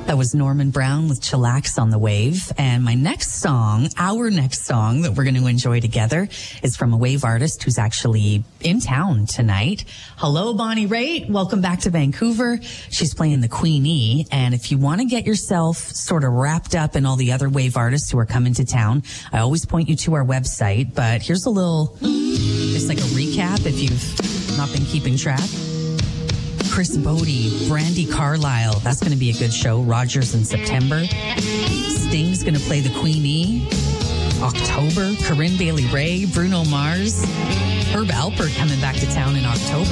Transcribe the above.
That was Norman Brown with Chillax on the Wave. And my next song, our next song that we're going to enjoy together is from a wave artist who's actually in town tonight. Hello, Bonnie Raitt. Welcome back to Vancouver. She's playing the Queenie. And if you want to get yourself sort of wrapped up in all the other wave artists who are coming to town, I always point you to our website. But here's a little, just like a recap if you've not been keeping track. Chris Bodie, Brandi Carlile. That's going to be a good show. Rogers in September. Sting's going to play the Queenie. October. Corinne Bailey Rae, Bruno Mars. Herb Alpert coming back to town in October.